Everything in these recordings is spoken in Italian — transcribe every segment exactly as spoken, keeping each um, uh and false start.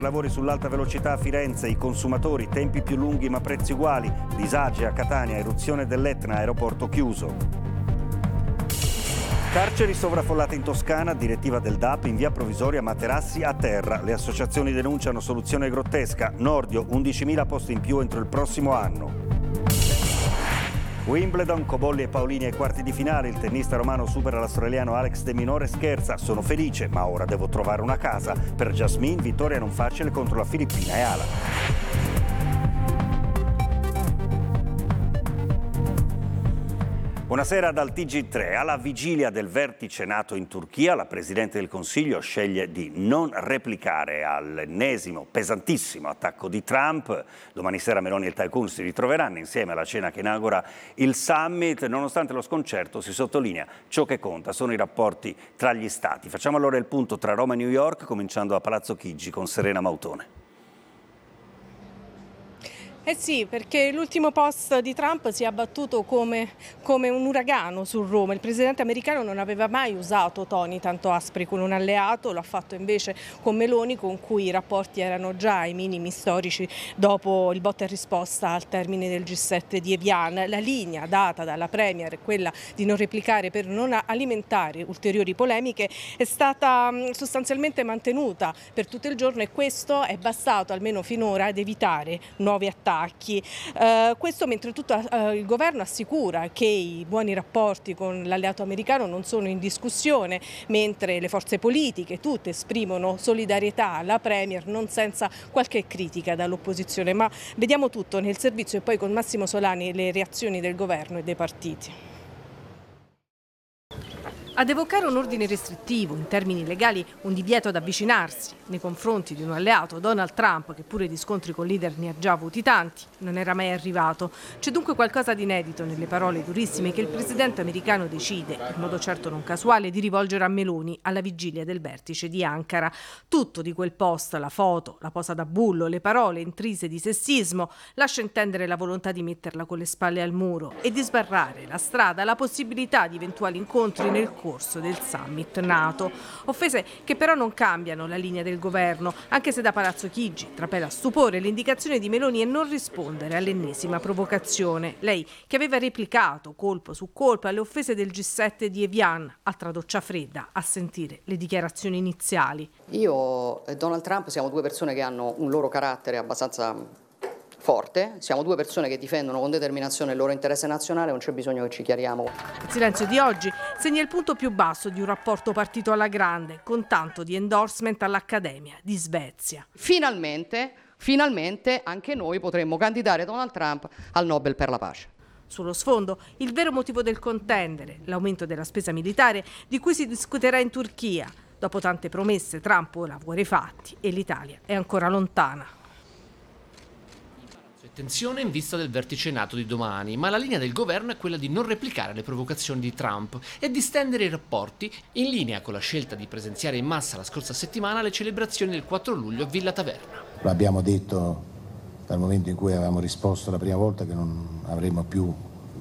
Lavori sull'alta velocità a Firenze, i consumatori, tempi più lunghi ma prezzi uguali, disagi a Catania, eruzione dell'Etna, aeroporto chiuso. Carceri sovraffollate in Toscana, direttiva del D A P, in via provvisoria materassi a terra. Le associazioni denunciano soluzione grottesca, Nordio undicimila posti in più entro il prossimo anno. Wimbledon, Cobolli e Paolini ai quarti di finale, il tennista romano supera l'australiano Alex De Minaur e scherza, sono felice ma ora devo trovare una casa. Per Jasmine, vittoria non facile contro la filippina Eala. Buonasera dal T G tre. Alla vigilia del vertice NATO in Turchia, la Presidente del Consiglio sceglie di non replicare all'ennesimo pesantissimo attacco di Trump. Domani sera Meloni e il Tycoon si ritroveranno insieme alla cena che inaugura il summit. Nonostante lo sconcerto, si sottolinea ciò che conta sono i rapporti tra gli Stati. Facciamo allora il punto tra Roma e New York, cominciando a Palazzo Chigi con Serena Mautone. Eh sì, perché l'ultimo post di Trump si è abbattuto come, come un uragano su Roma. Il presidente americano non aveva mai usato toni tanto aspri con un alleato, lo ha fatto invece con Meloni, con cui i rapporti erano già ai minimi storici dopo il botta e risposta al termine del G sette di Evian. La linea data dalla Premier, quella di non replicare per non alimentare ulteriori polemiche, è stata sostanzialmente mantenuta per tutto il giorno e questo è bastato almeno finora ad evitare nuovi attacchi. Uh, questo mentre tutto uh, il governo assicura che i buoni rapporti con l'alleato americano non sono in discussione, mentre le forze politiche tutte esprimono solidarietà alla Premier, non senza qualche critica dall'opposizione. Ma vediamo tutto nel servizio e poi con Massimo Solani le reazioni del governo e dei partiti. Ad evocare un ordine restrittivo, in termini legali un divieto ad avvicinarsi nei confronti di un alleato, Donald Trump, che pure di scontri con leader ne ha già avuti tanti, non era mai arrivato. C'è dunque qualcosa di inedito nelle parole durissime che il presidente americano decide, in modo certo non casuale, di rivolgere a Meloni alla vigilia del vertice di Ankara. Tutto di quel post, la foto, la posa da bullo, le parole intrise di sessismo, lascia intendere la volontà di metterla con le spalle al muro e di sbarrare la strada alla possibilità di eventuali incontri nel corso del summit NATO. Offese che però non cambiano la linea del governo, anche se da Palazzo Chigi trapela stupore l'indicazione di Meloni è non rispondere all'ennesima provocazione. Lei, che aveva replicato colpo su colpo alle offese del G sette di Evian, altra doccia fredda a sentire le dichiarazioni iniziali. Io e Donald Trump siamo due persone che hanno un loro carattere abbastanza forte, siamo due persone che difendono con determinazione il loro interesse nazionale, non c'è bisogno che ci chiariamo. Il silenzio di oggi segna il punto più basso di un rapporto partito alla grande, con tanto di endorsement all'Accademia di Svezia. Finalmente, finalmente anche noi potremmo candidare Donald Trump al Nobel per la pace. Sullo sfondo, il vero motivo del contendere, l'aumento della spesa militare di cui si discuterà in Turchia. Dopo tante promesse, Trump ora vuole i fatti e l'Italia è ancora lontana. Tensione in vista del vertice NATO di domani, ma la linea del governo è quella di non replicare le provocazioni di Trump e di stendere i rapporti in linea con la scelta di presenziare in massa la scorsa settimana alle celebrazioni del quattro luglio a Villa Taverna. Lo abbiamo detto dal momento in cui avevamo risposto la prima volta che non avremmo più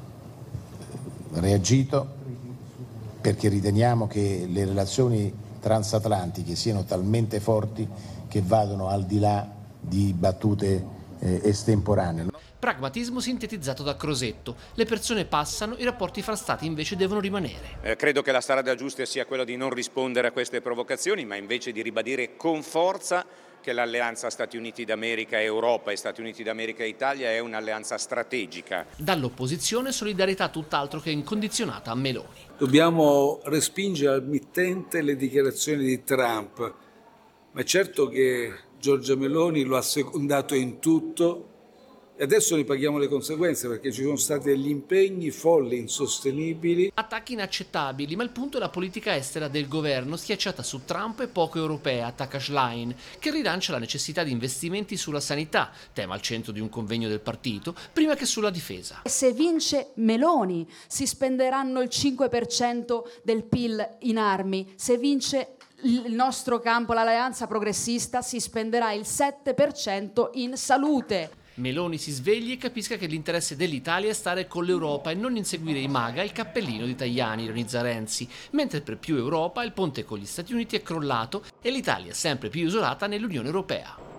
reagito, perché riteniamo che le relazioni transatlantiche siano talmente forti che vadano al di là di battute estemporanee. Pragmatismo sintetizzato da Crosetto. Le persone passano, i rapporti fra stati invece devono rimanere. Eh, credo che la strada giusta sia quella di non rispondere a queste provocazioni, ma invece di ribadire con forza che l'alleanza Stati Uniti d'America e Europa e Stati Uniti d'America e Italia è un'alleanza strategica. Dall'opposizione solidarietà tutt'altro che incondizionata a Meloni. Dobbiamo respingere al mittente le dichiarazioni di Trump, ma è certo che Giorgia Meloni lo ha secondato in tutto e adesso ne paghiamo le conseguenze perché ci sono stati degli impegni folli, insostenibili. Attacchi inaccettabili, ma il punto è la politica estera del governo schiacciata su Trump e poco europea, attacca Schlein, che rilancia la necessità di investimenti sulla sanità, tema al centro di un convegno del partito, prima che sulla difesa. Se vince Meloni si spenderanno il cinque per cento del P I L in armi, se vince il nostro campo, l'alleanza progressista, si spenderà il sette per cento in salute. Meloni si svegli e capisca che l'interesse dell'Italia è stare con l'Europa e non inseguire i MAGA e il cappellino di Tajani, ironizza Renzi, mentre per più Europa il ponte con gli Stati Uniti è crollato e l'Italia è sempre più isolata nell'Unione Europea.